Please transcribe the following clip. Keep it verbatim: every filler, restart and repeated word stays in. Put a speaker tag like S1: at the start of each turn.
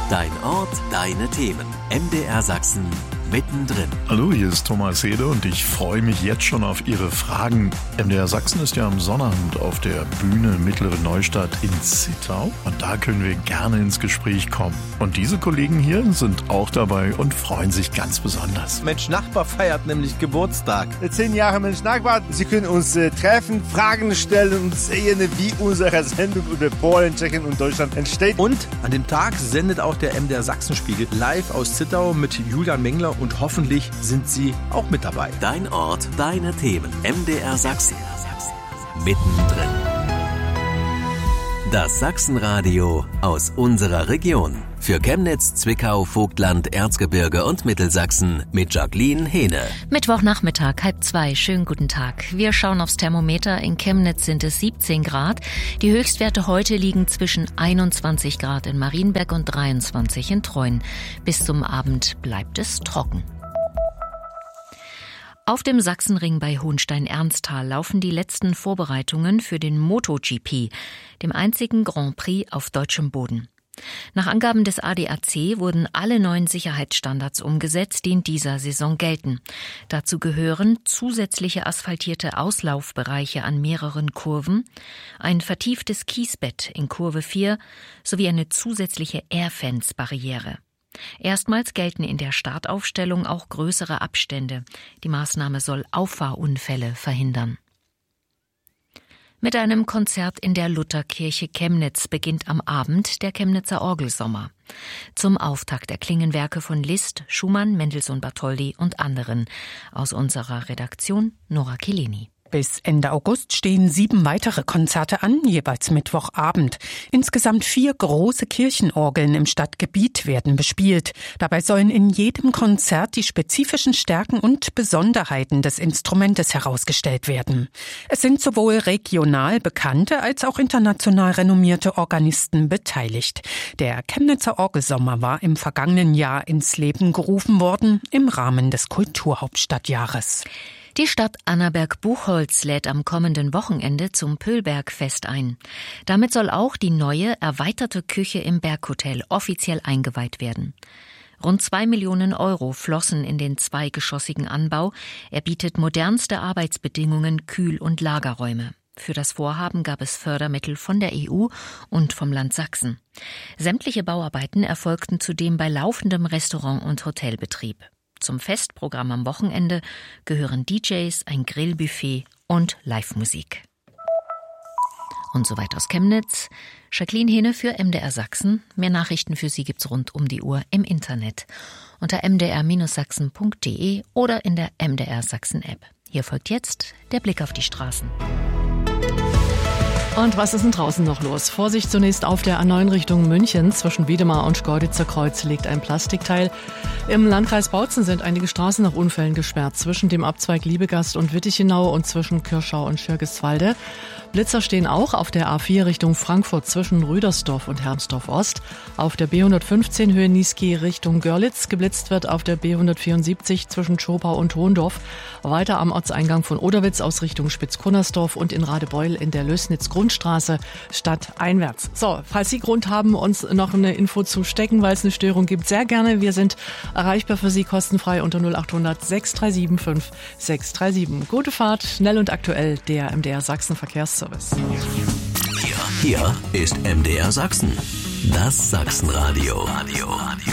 S1: Dein Ort, deine Themen. M D R Sachsen mittendrin.
S2: Hallo, hier ist Thomas Hede und ich freue mich jetzt schon auf Ihre Fragen. M D R Sachsen ist ja am Sonnabend auf der Bühne Mittlere Neustadt in Zittau und da können wir gerne ins Gespräch kommen. Und diese Kollegen hier sind auch dabei und freuen sich ganz besonders.
S3: Mensch Nachbar feiert nämlich Geburtstag.
S4: Zehn Jahre Mensch Nachbar. Sie können uns äh, treffen, Fragen stellen und sehen, wie unsere Sendung über Polen, Tschechien und Deutschland entsteht.
S3: Und an dem Tag sendet auch der M D R Sachsenspiegel live aus Zittau mit Julian Mengler und hoffentlich sind Sie auch mit dabei.
S1: Dein Ort, deine Themen. M D R Sachsen. Mittendrin. Das Sachsenradio aus unserer Region. Für Chemnitz, Zwickau, Vogtland, Erzgebirge und Mittelsachsen mit Jacqueline Hehne.
S5: Mittwochnachmittag, halb zwei. Schönen guten Tag. Wir schauen aufs Thermometer. In Chemnitz sind es siebzehn Grad. Die Höchstwerte heute liegen zwischen einundzwanzig Grad in Marienberg und dreiundzwanzig in Treuen. Bis zum Abend bleibt es trocken. Auf dem Sachsenring bei Hohenstein-Ernsthal laufen die letzten Vorbereitungen für den MotoGP, dem einzigen Grand Prix auf deutschem Boden. Nach Angaben des A D A C wurden alle neuen Sicherheitsstandards umgesetzt, die in dieser Saison gelten. Dazu gehören zusätzliche asphaltierte Auslaufbereiche an mehreren Kurven, ein vertieftes Kiesbett in Kurve vier sowie eine zusätzliche Airfence-Barriere. Erstmals gelten in der Startaufstellung auch größere Abstände. Die Maßnahme soll Auffahrunfälle verhindern. Mit einem Konzert in der Lutherkirche Chemnitz beginnt am Abend der Chemnitzer Orgelsommer. Zum Auftakt erklingen Werke von Liszt, Schumann, Mendelssohn Bartholdy und anderen. Aus unserer Redaktion Nora Kileni.
S6: Bis Ende August stehen sieben weitere Konzerte an, jeweils Mittwochabend. Insgesamt vier große Kirchenorgeln im Stadtgebiet werden bespielt. Dabei sollen in jedem Konzert die spezifischen Stärken und Besonderheiten des Instrumentes herausgestellt werden. Es sind sowohl regional bekannte als auch international renommierte Organisten beteiligt. Der Chemnitzer Orgelsommer war im vergangenen Jahr ins Leben gerufen worden im Rahmen des Kulturhauptstadtjahres.
S5: Die Stadt Annaberg-Buchholz lädt am kommenden Wochenende zum Pöhlbergfest ein. Damit soll auch die neue, erweiterte Küche im Berghotel offiziell eingeweiht werden. Rund zwei Millionen Euro flossen in den zweigeschossigen Anbau. Er bietet modernste Arbeitsbedingungen, Kühl- und Lagerräume. Für das Vorhaben gab es Fördermittel von der E U und vom Land Sachsen. Sämtliche Bauarbeiten erfolgten zudem bei laufendem Restaurant- und Hotelbetrieb. Zum Festprogramm am Wochenende gehören D Js, ein Grillbuffet und Live-Musik. Und soweit aus Chemnitz. Jacqueline Hehne für M D R Sachsen. Mehr Nachrichten für Sie gibt's rund um die Uhr im Internet unter m d r sachsen punkt d e oder in der M D R Sachsen App. Hier folgt jetzt der Blick auf die Straßen.
S7: Und was ist denn draußen noch los? Vorsicht zunächst auf der A neun Richtung München. Zwischen Wiedemar und Schkeuditzer Kreuz liegt ein Plastikteil. Im Landkreis Bautzen sind einige Straßen nach Unfällen gesperrt. Zwischen dem Abzweig Liebegast und Wittichenau und zwischen Kirschau und Schirgiswalde. Blitzer stehen auch auf der A vier Richtung Frankfurt zwischen Rüdersdorf und Hermsdorf Ost. Auf der B hundertfünfzehn Höhe Niesky Richtung Görlitz. Geblitzt wird auf der B hundertvierundsiebzig zwischen Schopau und Hohendorf. Weiter am Ortseingang von Oderwitz aus Richtung Spitzkunnersdorf und in Radebeul in der Lößnitz-Grundstraße stadteinwärts. So, falls Sie Grund haben, uns noch eine Info zu stecken, weil es eine Störung gibt, sehr gerne. Wir sind erreichbar für Sie kostenfrei unter null acht hundert sechs drei sieben fünf sechs drei sieben. Gute Fahrt, schnell und aktuell, der M D R Sachsen Verkehrsservice.
S1: Hier, hier ist M D R Sachsen. Das Sachsenradio. Radio. Radio.